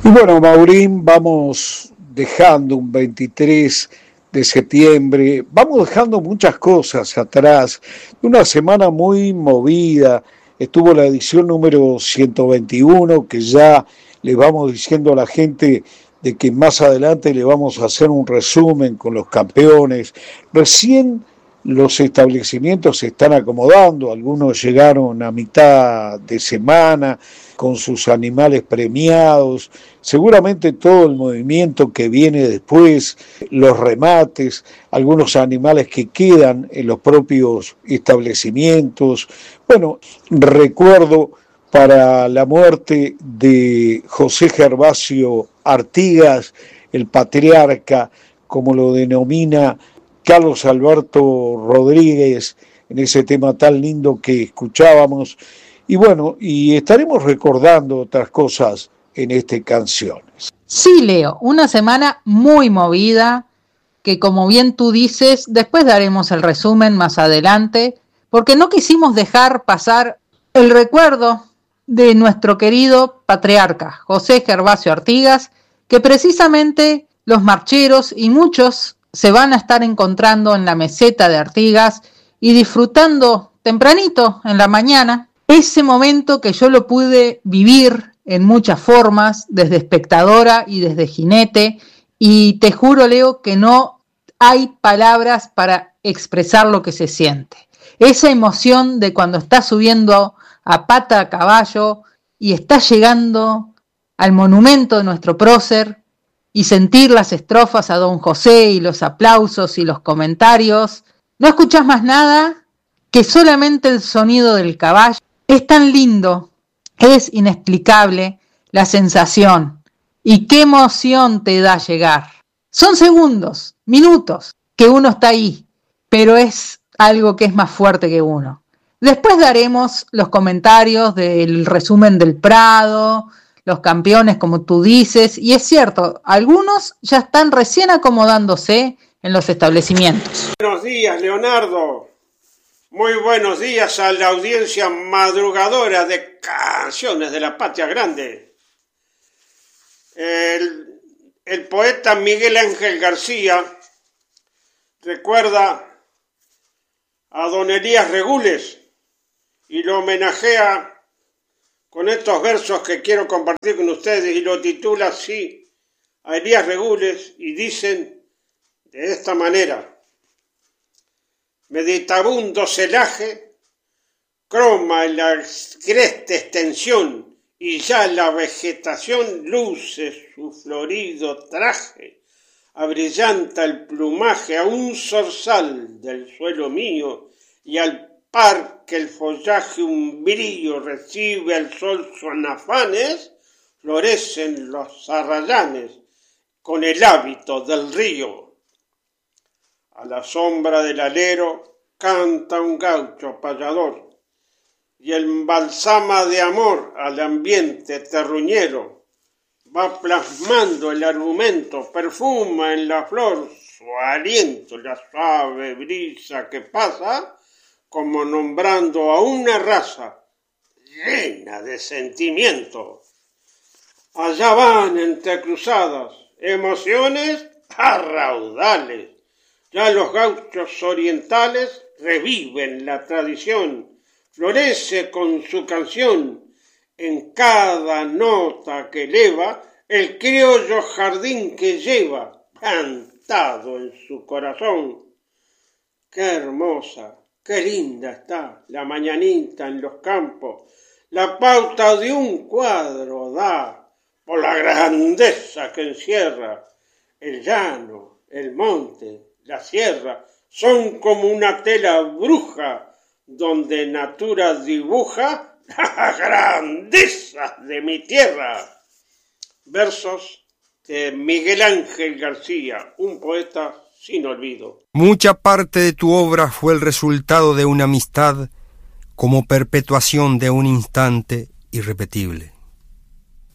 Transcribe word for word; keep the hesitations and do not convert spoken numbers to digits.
Y bueno, Maurín, vamos dejando un veintitrés de septiembre, vamos dejando muchas cosas atrás, una semana muy movida, estuvo la edición número ciento veintiuno, que ya le vamos diciendo a la gente de que más adelante le vamos a hacer un resumen con los campeones. Recién los establecimientos se están acomodando, algunos llegaron a mitad de semana con sus animales premiados, seguramente todo el movimiento que viene después, los remates, algunos animales que quedan en los propios establecimientos. Bueno, recuerdo para la muerte de José Gervasio Artigas, el patriarca, como lo denomina Carlos Alberto Rodríguez, en ese tema tan lindo que escuchábamos. Y bueno, y estaremos recordando otras cosas en este Canciones. Sí, Leo, una semana muy movida, que como bien tú dices, después daremos el resumen más adelante, porque no quisimos dejar pasar el recuerdo de nuestro querido patriarca, José Gervasio Artigas, que precisamente los marcheros y muchos se van a estar encontrando en la meseta de Artigas y disfrutando tempranito en la mañana ese momento que yo lo pude vivir en muchas formas, desde espectadora y desde jinete, y te juro, Leo, que no hay palabras para expresar lo que se siente. Esa emoción de cuando estás subiendo a pata a caballo y estás llegando al monumento de nuestro prócer y sentir las estrofas a don José y los aplausos y los comentarios, no escuchás más nada que solamente el sonido del caballo. Es tan lindo, es inexplicable la sensación y qué emoción te da llegar. Son segundos, minutos que uno está ahí, pero es algo que es más fuerte que uno. Después daremos los comentarios del resumen del Prado, los campeones como tú dices, y es cierto, algunos ya están recién acomodándose en los establecimientos. Buenos días, Leonardo. Muy buenos días a la audiencia madrugadora de Canciones de la Patria Grande. El, el poeta Miguel Ángel García recuerda a don Elías Regules y lo homenajea con estos versos que quiero compartir con ustedes, y lo titula así a Elías Regules, y dicen de esta manera: meditabundo celaje croma en la agreste extensión, y ya la vegetación luce su florido traje, abrillanta el plumaje a un zorzal del suelo mío, y al par que el follaje un brillo recibe al sol son afanes, florecen los arrayanes con el hábito del río. A la sombra del alero canta un gaucho payador, y embalsama de amor al ambiente terruñero. Va plasmando el argumento, perfuma en la flor su aliento, la suave brisa que pasa, como nombrando a una raza llena de sentimiento. Allá van entrecruzadas emociones a raudales. Ya los gauchos orientales reviven la tradición, florece con su canción en cada nota que eleva el criollo jardín que lleva plantado en su corazón. Qué hermosa, qué linda está la mañanita en los campos, la pauta de un cuadro da por la grandeza que encierra. El llano, el monte, la sierra son como una tela bruja donde natura dibuja las grandezas de mi tierra. Versos de Miguel Ángel García, un poeta sin olvido. Mucha parte de tu obra fue el resultado de una amistad como perpetuación de un instante irrepetible.